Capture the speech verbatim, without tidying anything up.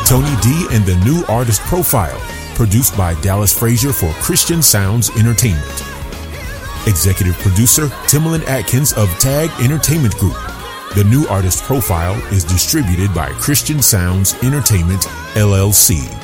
Tony D and the New Artist Profile, produced by Dallas Frazier for Christian Sounds Entertainment. Executive producer Timbaland Atkins of Tag Entertainment Group. The New Artist Profile is distributed by Christian Sounds Entertainment, L L C.